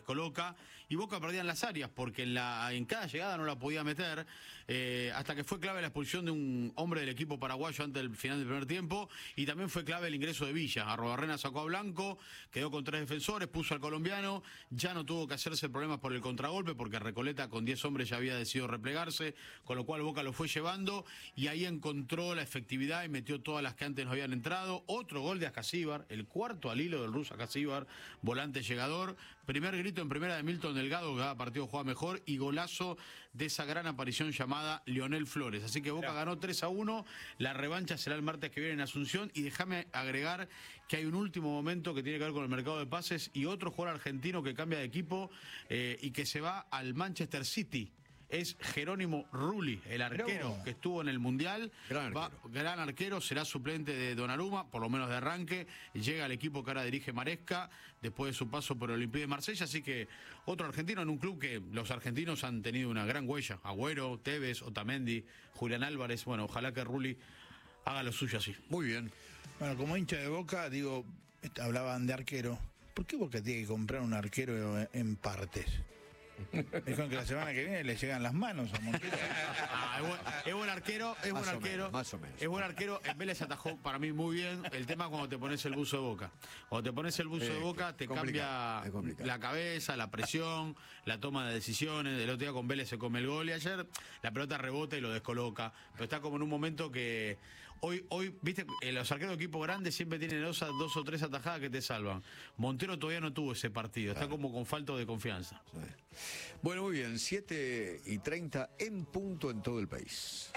descoloca, y Boca perdía en las áreas, porque en cada llegada no la podía meter, hasta que fue clave la expulsión de un hombre del equipo paraguayo antes del final del primer tiempo, y también fue clave el ingreso de Villa. Arrobarrena sacó a Blanco, quedó con 3 defensores, puso al colombiano, ya no tuvo que hacerse problemas por el contragolpe, porque Recoleta con 10 hombres ya había decidido replegarse, con lo cual Boca lo fue llevando, y ahí encontró la efectividad y metió todas las que antes no habían entrado. Otro gol de Ascasíbar, el cuarto al hilo del ruso Ascasíbar, volante llegador. Primer grito en primera de Milton Delgado, que cada partido juega mejor, y golazo de esa gran aparición llamada Lionel Flores. Así que Boca ganó 3-1, la revancha será el martes que viene en Asunción, y déjame agregar que hay un último momento que tiene que ver con el mercado de pases y otro jugador argentino que cambia de equipo y que se va al Manchester City. Es Jerónimo Rulli, el arquero que estuvo en el Mundial. Gran arquero, será suplente de Donnarumma, por lo menos de arranque. Llega al equipo que ahora dirige Maresca, después de su paso por el Olympique de Marsella. Así que otro argentino en un club que los argentinos han tenido una gran huella. Agüero, Tevez, Otamendi, Julián Álvarez. Bueno, ojalá que Rulli haga lo suyo así. Muy bien. Bueno, como hincha de Boca, digo, hablaban de arquero. ¿Por qué Boca tiene que comprar un arquero en partes? Dijeron que la semana que viene le llegan las manos a Montero. Es buen arquero, es buen arquero. Más o menos. Es buen arquero. En Vélez se atajó para mí muy bien. El tema es cuando te pones el buzo de Boca. Cuando te pones el buzo de Boca, te cambia la cabeza, la presión, la toma de decisiones. El otro día con Vélez se come el gol y ayer la pelota rebota y lo descoloca. Pero está como en un momento que hoy viste, los arqueros de equipo grandes siempre tienen dos o tres atajadas que te salvan. Montero todavía no tuvo ese partido. Está como con falta de confianza. Sí. Bueno, muy bien, 7:30 en punto en todo el país.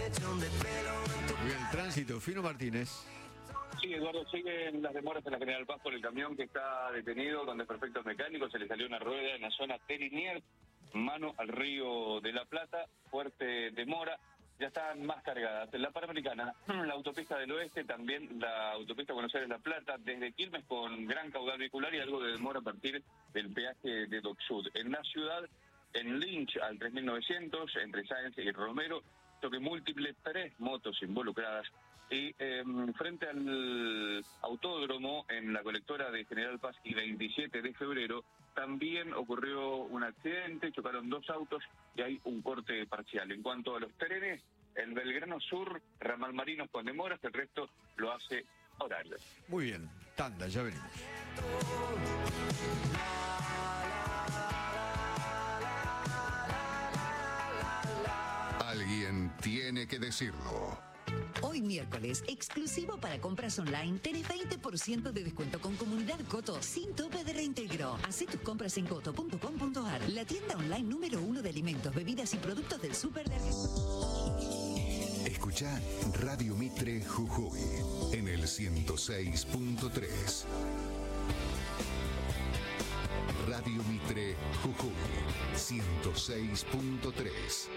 Muy bien, el tránsito, Fino Martínez. Sí, Eduardo, siguen las demoras en la General Paz por el camión que está detenido con desperfectos mecánicos. Se le salió una rueda en la zona Terinier, mano al Río de la Plata, fuerte demora. Ya están más cargadas. La Panamericana, la autopista del oeste, también la autopista Buenos Aires-La Plata, desde Quilmes con gran caudal vehicular y algo de demora a partir del peaje de Dock Sud. En la ciudad, en Lynch al 3900, entre Sáenz y Romero, choque múltiple, 3 motos involucradas. Y frente al autódromo, en la colectora de General Paz y 27 de febrero, también ocurrió un accidente, chocaron 2 autos y hay un corte parcial. En cuanto a los trenes, el Belgrano Sur, ramal Marinos con demoras, el resto lo hace horario. Muy bien, tanda, ya venimos. Alguien tiene que decirlo. Hoy miércoles, exclusivo para compras online, tenés 20% de descuento con Comunidad Coto sin tope de reintegro. Hacé tus compras en coto.com.ar, la tienda online número 1 de alimentos, bebidas y productos del súper de Argentina. Escuchá Radio Mitre Jujuy en el 106.3. Radio Mitre Jujuy 106.3.